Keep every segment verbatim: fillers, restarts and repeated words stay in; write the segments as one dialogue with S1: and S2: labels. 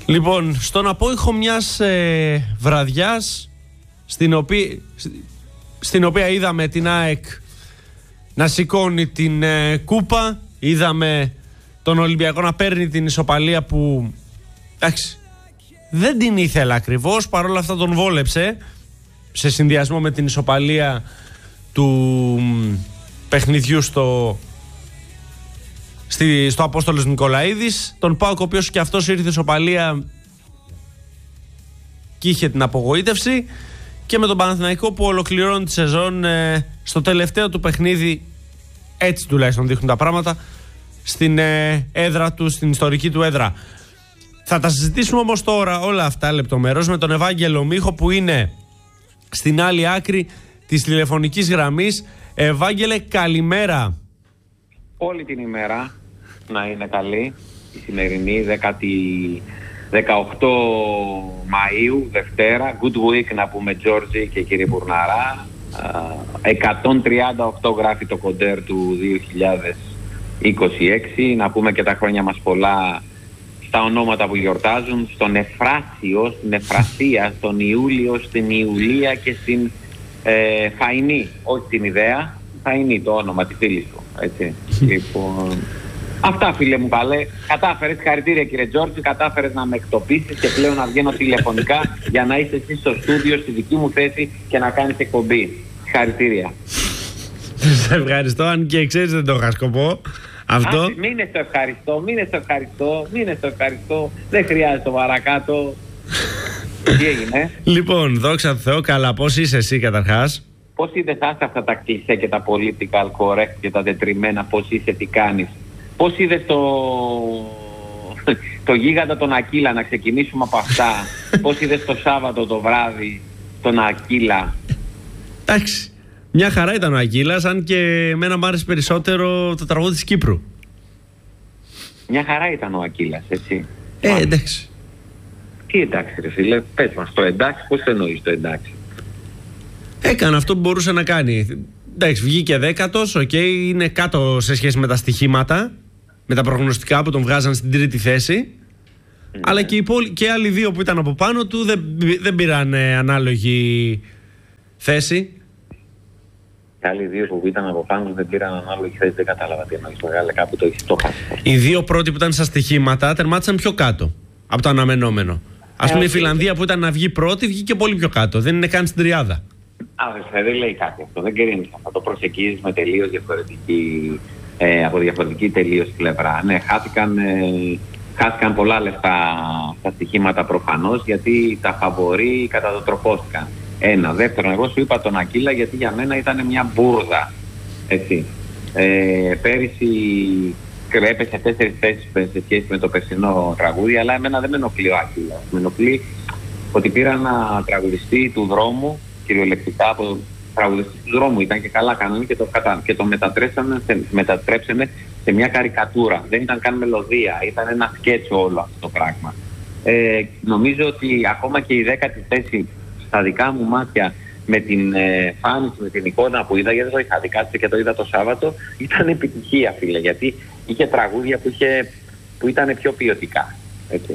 S1: Λοιπόν, στον απόϊχο μιας ε, βραδιάς στην οποία, στην οποία είδαμε την ΑΕΚ να σηκώνει την ε, κούπα, είδαμε τον Ολυμπιακό να παίρνει την ισοπαλία που, εντάξει, δεν την ήθελα ακριβώς, παρόλα αυτά τον βόλεψε σε συνδυασμό με την ισοπαλία του παιχνιδιού στο, στη, στο Απόστολος Νικολαίδης. Τον ΠΑΟΚ, ο οποίος και αυτός ήρθε ισοπαλία και είχε την απογοήτευση, και με τον Παναθηναϊκό που ολοκληρώνει τη σεζόν ε, στο τελευταίο του παιχνίδι, έτσι τουλάχιστον δείχνουν τα πράγματα, στην ε, έδρα του, στην ιστορική του έδρα. Θα τα συζητήσουμε όμως τώρα όλα αυτά λεπτομερώς με τον Ευάγγελο Μίχο, που είναι στην άλλη άκρη της τηλεφωνικής γραμμής. Ευάγγελε, καλημέρα.
S2: Όλη την ημέρα να είναι καλή η σημερινή δεκαοκτώ Μαΐου, Δευτέρα. Good week να πούμε, Τζόρτζι και κύριε Μπουρναρά. εκατόν τριάντα οκτώ γράφει το κοντέρ του δύο χιλιάδες είκοσι έξι. Να πούμε και τα χρόνια μας πολλά στα ονόματα που γιορτάζουν, στον Εφράσιο, στην Εφρασία, στον Ιούλιο, στην Ιουλία και στην ε, Φαϊνή. Όχι την ιδέα, Φαϊνή το όνομα, τη φίλη του. Έτσι. Λοιπόν, αυτά, φίλε μου καλέ. Κατάφερες, χαρητήρια κύριε Τζόρτζη, κατάφερες να με εκτοπίσεις και πλέον να βγαίνω τηλεφωνικά για να είσαι εσύ στο στούντιο, στη δική μου θέση και να κάνεις εκπομπή. Χαρητήρια.
S1: Σε ευχαριστώ, αν και ξέρεις δεν το είχα σκοπό. Αυτό.
S2: Ά, μην είναι στο ευχαριστώ, μην είναι στο ευχαριστώ, μην είναι στο ευχαριστώ. Δεν χρειάζεται το παρακάτω. Τι έγινε?
S1: Λοιπόν, δόξα τω Θεώ, καλά. Πώς είσαι εσύ καταρχάς?
S2: Πώς είδες αυτά τα κλισέ και τα political correct και τα τετριμμένα? Πώς είσαι, τι κάνεις? Πώς είδες το, το γίγαντα τον Ακύλα, να ξεκινήσουμε από αυτά? Πώς είδες το Σάββατο το βράδυ τον Ακύλα?
S1: Εντάξει, μια χαρά ήταν ο Ακύλας, αν και εμένα μου άρεσε περισσότερο το τραγούδι της Κύπρου.
S2: Μια χαρά ήταν ο Ακύλας, έτσι.
S1: Ε, Μάλιστα. εντάξει.
S2: Τι εντάξει ρε φίλε, πες μας το εντάξει, πώς το εννοείς το εντάξει?
S1: Έκανε αυτό που μπορούσε να κάνει. Εντάξει, βγήκε δέκατος, οκ, okay, είναι κάτω σε σχέση με τα στοιχήματα, με τα προγνωστικά που τον βγάζαν στην τρίτη θέση. Ναι. Αλλά και οι, υπόλοι- και οι άλλοι δύο που ήταν από πάνω του δεν, δεν πήραν ε, ανάλογη θέση.
S2: Οι άλλοι δύο που ήταν από πάνω δεν πήραν ανάλογη θέση, δεν κατάλαβα τι εννοείς. Μεγάλε, κάπου το έχεις το χάσει.
S1: Οι δύο πρώτοι που ήταν στα στοιχήματα τερμάτισαν πιο κάτω από το αναμενόμενο. Ας πούμε, η Φιλανδία που ήταν να βγει πρώτη βγήκε πολύ πιο κάτω. Δεν είναι καν στην τριάδα.
S2: Α, δεν λέει κάτι αυτό. Δεν κρίνεις αυτό. Το προσεγγίζεις με τελείως διαφορετική, ε, από διαφορετική τελείως πλευρά. Ναι, χάθηκαν, ε, χάθηκαν πολλά λεφτά στα στοιχήματα προφανώς, γιατί τα φαβορί κατατροπώθηκαν. Ένα. Δεύτερον, εγώ σου είπα τον Ακύλα γιατί για μένα ήταν μια μπουρδα. Έτσι. Ε, πέρυσι έπεσε τέσσερις θέσεις σε σχέση με το περσινό τραγούδι, αλλά εμένα δεν με ενοχλεί ο Ακύλας. Με ενοχλεί ότι πήρα ένα τραγουδιστή του δρόμου, κυριολεκτικά από τραγουδιστή του δρόμου, ήταν και καλά κάνανε και το, κατα... και το μετατρέψανε, σε... μετατρέψανε σε μια καρικατούρα. Δεν ήταν καν μελωδία, ήταν ένα σκέτσο όλο αυτό το πράγμα. Ε, νομίζω ότι ακόμα και η δέκατη θέση στα δικά μου μάτια, με την ε, φάνηση, με την εικόνα που είδα, γιατί το είχα δει, κάτσε και το είδα το Σάββατο, ήταν επιτυχία, φίλε, γιατί είχε τραγούδια που, είχε, που ήταν πιο ποιοτικά. Έτσι.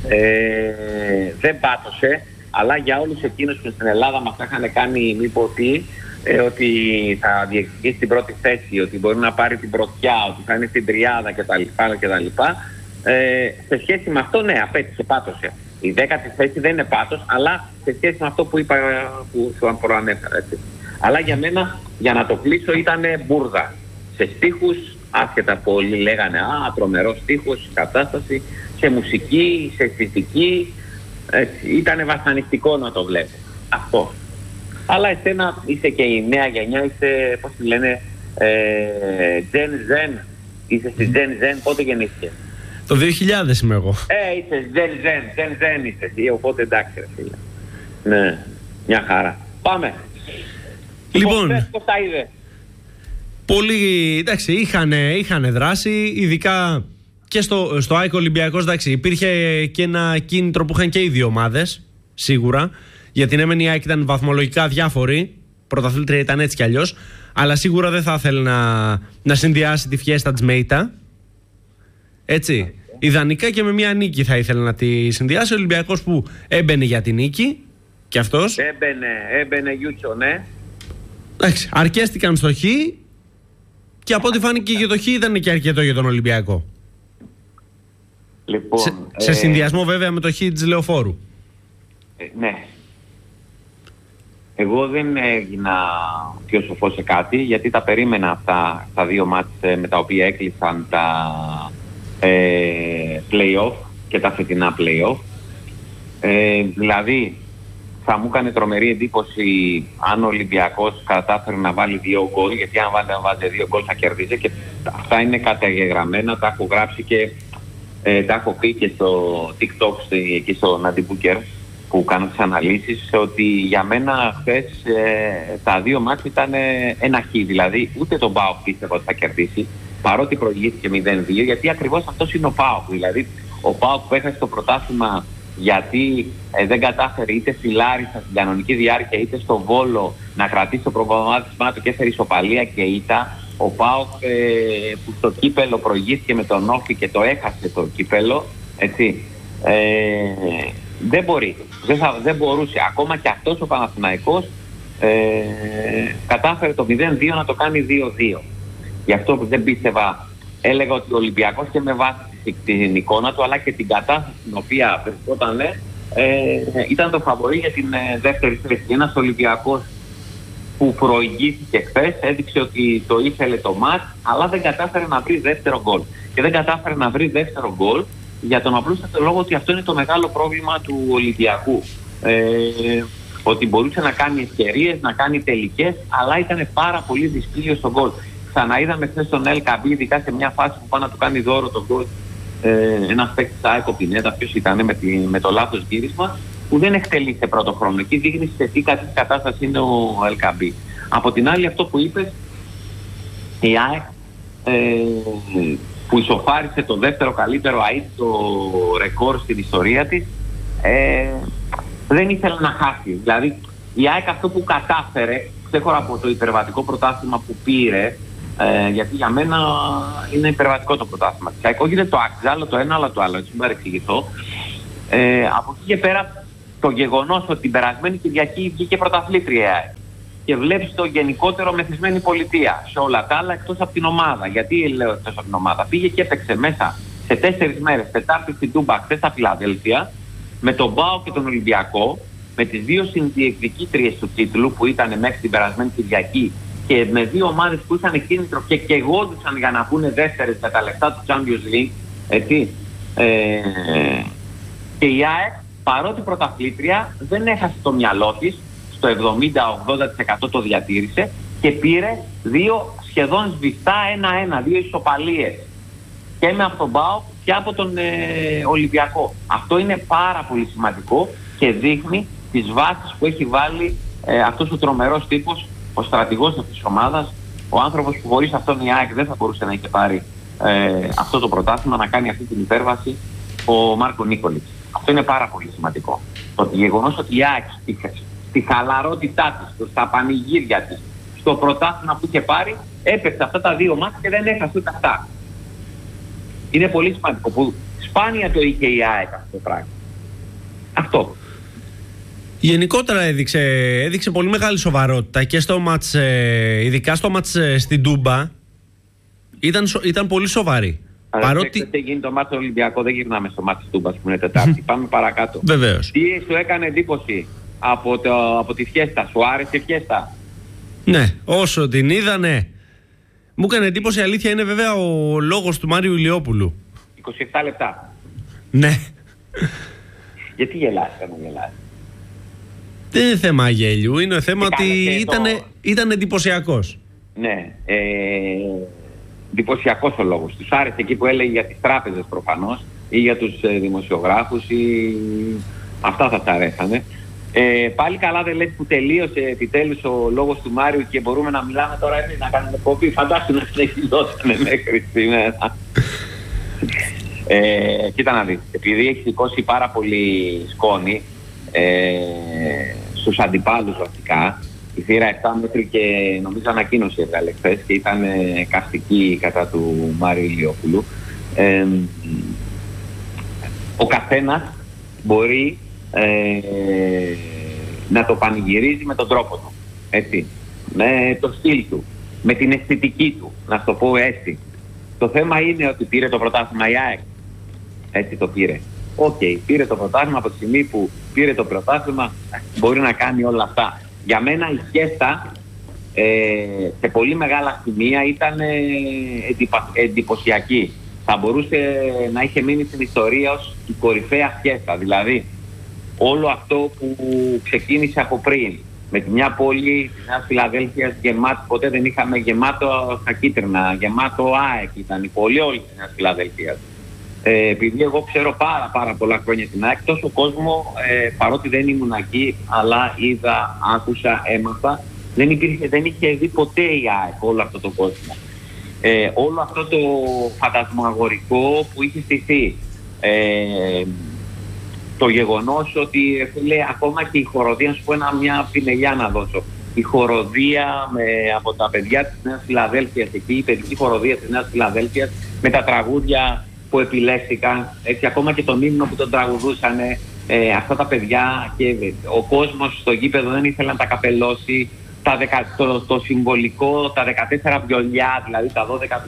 S2: Ε, δεν πάτωσε, αλλά για όλους εκείνους που στην Ελλάδα μας είχαν κάνει μη πω τι, ε, ότι θα διεκδικήσει την πρώτη θέση, ότι μπορεί να πάρει την πρωτιά, ότι θα είναι στην τριάδα κτλ. κτλ. Ε, σε σχέση με αυτό, ναι, απέτυχε, πάτωσε. Η δέκατη θέση δεν είναι πάτος, αλλά σε σχέση με αυτό που είπα, που σου προανέφερα. Έτσι. Αλλά για μένα, για να το κλείσω, ήταν μπουρδα. Σε στίχους, άσχετα πολλοί λέγανε «Α, τρομερός στίχος, κατάσταση», σε μουσική, σε αισθητική, ήταν βασανιστικό να το βλέπεις. Αυτό. Αλλά εσένα είσαι και η νέα γενιά, είσαι, πώς τη λένε, ε, Gen Zen. Είσαι στη Gen Zen, πότε γεννήθηκε?
S1: Το δύο χιλιάδες είμαι εγώ.
S2: Ε, είσαι Gen Zen, Gen Zen είσαι εσύ, οπότε εντάξει ρε φίλε. Ναι, μια χαρά. Πάμε.
S1: Λοιπόν,
S2: πώς, πώς τα είδε?
S1: Πολύ, εντάξει, είχαν, είχαν δράση, ειδικά και στο, στο ΑΕΚ Ολυμπιακός, εντάξει, υπήρχε και ένα κίνητρο που είχαν και οι δύο ομάδες, σίγουρα, γιατί ναι μεν η ΑΕΚ ήταν βαθμολογικά διάφορη, πρωταθλήτρια ήταν έτσι κι αλλιώς, αλλά σίγουρα δεν θα ήθελε να, να συνδυάσει τη φιέστα της με ήττα. Έτσι. ιδανικά και με μια νίκη θα ήθελε να τη συνδυάσει. Ο Ολυμπιακός που έμπαινε για την νίκη και αυτός.
S2: Έμπαινε, έμπαινε Γιούτσο, ναι.
S1: Εντάξει, αρκέστηκαν στο Χ και από ό,τι φάνηκε και το Χ ήταν και αρκετό για τον Ολυμπιακό.
S2: Λοιπόν,
S1: σε,
S2: ε,
S1: σε συνδυασμό βέβαια με το Χ της Λεωφόρου.
S2: Ε, ναι. Εγώ δεν έγινα πιο σοφό σε κάτι, γιατί τα περίμενα αυτά τα δύο μάτς με τα οποία έκλεισαν τα ε, play-off και τα φετινά play-off. Ε, δηλαδή, θα μου έκανε τρομερή εντύπωση αν ο Ολυμπιακός κατάφερε να βάλει δύο γκολ, γιατί αν βάλει, να βάζει δύο γκολ θα κερδίζει, και αυτά είναι καταγεγραμμένα, τα έχω γράψει και ε, τα έχω πει και στο TikTok, εκεί στο Νάντι Μπούκερ, που κάνω τις αναλύσεις, ότι για μένα χθες ε, τα δύο μάτς ήταν ε, ένα χ. Δηλαδή ούτε τον ΠΑΟΚ πίστευα ότι θα κερδίσει, παρότι προηγήθηκε μηδέν δύο, γιατί ακριβώς αυτός είναι ο ΠΑΟΚ. Δηλαδή ο ΠΑΟΚ που έχασε το πρωτάθλημα γιατί ε, δεν κατάφερε είτε στη Λάρισα στην κανονική διάρκεια είτε στο Βόλο να κρατήσει το προγραμμάτισμά του και έφερε ισοπαλία και ήττα. Ο ΠΑΟΚ ε, που στο κύπελο προηγήθηκε με τον Όφη και το έχασε το κύπελο, έτσι. Ε, δεν μπορεί, δεν, θα, δεν μπορούσε. Ακόμα και αυτός ο Παναθηναϊκός ε, κατάφερε το μηδέν δύο να το κάνει δύο δύο. Γι' αυτό που δεν πίστευα, έλεγα ότι ο Ολυμπιακός και με βάση την εικόνα του αλλά και την κατάσταση στην οποία βρισκόταν ε, ήταν το φαβορί για την ε, δεύτερη θέση. Ένας Ολυμπιακός που προηγήθηκε χθες έδειξε ότι το ήθελε το μάτς, αλλά δεν κατάφερε να βρει δεύτερο γκολ. Και δεν κατάφερε να βρει δεύτερο γκολ για τον απλούστατο λόγο ότι αυτό είναι το μεγάλο πρόβλημα του Ολυμπιακού. Ε, ότι μπορούσε να κάνει ευκαιρίες, να κάνει τελικές, αλλά ήταν πάρα πολύ δυσκύλιος στο γκολ. Ξαναείδαμε χθες τον Ελ Καμπί, ειδικά σε μια φάση που πάνε να του κάνει δώρο τον γκολ ε, ένας παίκτης ΑΕΚ ο Πινέτα, ποιος ήταν, με, τη, με το λάθος γύρισμα, που δεν εκτελεί σε πρώτο χρόνο. Εκεί δείχνει σε τι κατάσταση είναι ο Ελ Καμπί. Από την άλλη, αυτό που είπες, η ΑΕΚ ε, που ισοφάρισε το δεύτερο καλύτερο αίτητο ρεκόρ στην ιστορία της, ε, δεν ήθελε να χάσει. Δηλαδή η ΑΕΚ αυτό που κατάφερε, ξέχωρα από το υπερβατικό πρωτάθλημα που πήρε, ε, γιατί για μένα είναι υπερβατικό το πρωτάθλημα της ΑΕΚ, όχι δεν το άξιζε, άλλο το ένα, άλλο το άλλο, έτσι μην παρεξηγηθώ. Ε, από εκεί και πέρα το γεγονός ότι την περασμένη Κυριακή βγήκε πρωταθλήτρια η ΑΕΚ και βλέπεις το γενικότερο μεθυσμένη πολιτεία σε όλα τα άλλα εκτός από την ομάδα. Γιατί λέω εκτός από την ομάδα? Πήγε και έπαιξε μέσα σε τέσσερις μέρες, Τετάρτη στην Τούμπα, χθες στα Φιλαδέλφια, με τον ΠΑΟΚ και τον Ολυμπιακό, με τις δύο συνδιεκδικήτριες του τίτλου που ήταν μέχρι την περασμένη Κυριακή και με δύο ομάδες που είχαν κίνητρο και κεγόντουσαν για να βγουν δεύτερες με τα λεφτά του Champions League, έτσι. Ε, και η ΑΕΚ, παρότι πρωταθλήτρια, δεν έχασε το μυαλό της, στο εβδομήντα με ογδόντα τοις εκατό το διατήρησε και πήρε δύο σχεδόν σβηστά ένα-ένα, δύο ισοπαλίες και με από τον ΠΑΟΚ και από τον ε, Ολυμπιακό. Αυτό είναι πάρα πολύ σημαντικό και δείχνει τις βάσεις που έχει βάλει ε, αυτός ο τρομερός τύπος, ο στρατηγός αυτής της ομάδας, ο άνθρωπος που χωρίς αυτόν η ΑΕΚ δεν θα μπορούσε να είχε πάρει ε, αυτό το πρωτάθλημα, να κάνει αυτή την υπέρβαση, ο Μάρκο Νίκολιτς. Αυτό είναι πάρα πολύ σημαντικό. Το γεγονός ότι η ΑΕΚ στη χαλαρότητά της, στα πανηγύρια της, στο πρωτάθλημα που είχε πάρει, έπαιξε αυτά τα δύο μάτια και δεν έχασε ούτε αυτά. Είναι πολύ σημαντικό που σπάνια το είχε η ΑΕΚ αυτό το πράγμα. Αυτό.
S1: Γενικότερα έδειξε, έδειξε πολύ μεγάλη σοβαρότητα και στο μάτς, ειδικά στο μάτς στην Τούμπα, ήταν, ήταν πολύ σοβαρή.
S2: Αλλά παρότι... δεν γίνει το μάτς Ολυμπιακό, δεν γυρνάμε στο μάτς της Τούμπας που είναι Τετάρτη. Πάμε παρακάτω.
S1: Βεβαίως.
S2: Τι σου έκανε εντύπωση από, το, από τη φιέστα, σου άρεσε η φιέστα?
S1: Ναι, όσο την είδα, ναι. Μου έκανε εντύπωση, η αλήθεια είναι βέβαια ο λόγος του Μάριου Ηλιόπουλου.
S2: είκοσι επτά λεπτά.
S1: Ναι.
S2: Γιατί γελάς, δεν μου γελάς?
S1: Δεν είναι θέμα γέλιου, είναι θέμα ότι ήταν, το... ήταν εντυπωσιακός.
S2: Ναι, ε, εντυπωσιακός ο λόγος. Τους άρεσε εκεί που έλεγε για τις τράπεζες προφανώς ή για τους ε, δημοσιογράφους ή αυτά θα τα αρέσανε. Ε, πάλι καλά δεν λες που τελείωσε επιτέλους ο λόγος του Μάριου και μπορούμε να μιλάμε τώρα, έτσι, να κάνουμε κόπη? Φαντάσου να συνεχιζότανε μέχρι σήμερα. ε, κοίτα να δεις, επειδή έχει σηκώσει πάρα πολύ σκόνη ε, στους αντιπάλους βασικά, η θύρα επτά μέτρη και νομίζω ανακοίνωση έβγαλε χθες και ήταν ε, καυστική κατά του Μάριου Ηλιόπουλου. Ε, Ο καθένας μπορεί ε, να το πανηγυρίζει με τον τρόπο του, έτσι, με το στυλ του, με την αισθητική του, να το πω έτσι. Το θέμα είναι ότι πήρε το πρωτάθλημα η ΑΕΚ. Έτσι το πήρε. Οκ, okay, πήρε το πρωτάθλημα. Από τη στιγμή που πήρε το πρωτάθλημα μπορεί να κάνει όλα αυτά. Για μένα η Χέστα ε, σε πολύ μεγάλα σημεία ήταν ε, εντυπα, εντυπωσιακή. Θα μπορούσε να είχε μείνει στην ιστορία ως η κορυφαία Χέστα. Δηλαδή όλο αυτό που ξεκίνησε από πριν, με τη μια πόλη της Νέας Φιλαδέλφειας γεμάτη, ποτέ δεν είχαμε γεμάτο στα κίτρινα, γεμάτο ΑΕΚ ήταν η πόλη όλη της Νέας Φιλαδέλφειας. Ε, επειδή εγώ ξέρω πάρα πάρα πολλά χρόνια την ΑΕΚ, τόσο κόσμο, ε, παρότι δεν ήμουν εκεί, αλλά είδα, άκουσα, έμαθα, δεν, υπήρχε, δεν είχε δει ποτέ η ΑΕΚ όλο αυτό το κόσμο. Ε, όλο αυτό το φαντασμαγορικό που είχε στηθεί. Ε, το γεγονός ότι φίλε, ακόμα και η χοροδία, να σου πω ένα, μια πινελιά να δώσω. Η χοροδία με, από τα παιδιά της Νέας Φιλαδέλφειας, εκεί η παιδική χοροδία της Νέας Φιλαδέλφειας, με τα τραγούδια που επιλέχθηκαν, έτσι, ακόμα και τον ύμνο που τον τραγουδούσαν ε, αυτά τα παιδιά, και ο κόσμος στο γήπεδο δεν ήθελε να τα καπελώσει, τα δεκα, το, το συμβολικό, τα δεκατέσσερα βιολιά, δηλαδή τα δώδεκα